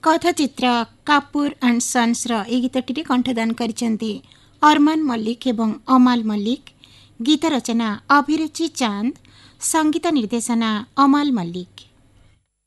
कथचित्र Kapoor and sons ए गीतटी कंठदान करिसेंती अरमान मल्लिक एवं अमाल मल्लिक। गीत रचना अभिरुचि चांद, संगीत निर्देशना अमाल मल्लिक।